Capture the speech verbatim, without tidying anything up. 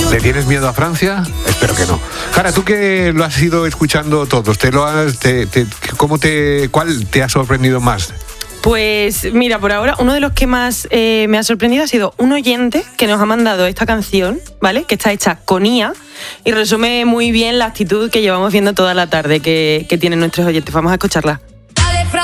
¿Le tienes miedo a Francia? Espero que no. Jara, tú que lo has ido escuchando todos, ¿te lo has, te, te, ¿cómo te, cuál te ha sorprendido más? Pues mira, por ahora uno de los que más eh, me ha sorprendido ha sido un oyente que nos ha mandado esta canción, ¿vale? Que está hecha con I A y resume muy bien la actitud que llevamos viendo toda la tarde que, que tienen nuestros oyentes. Vamos a escucharla.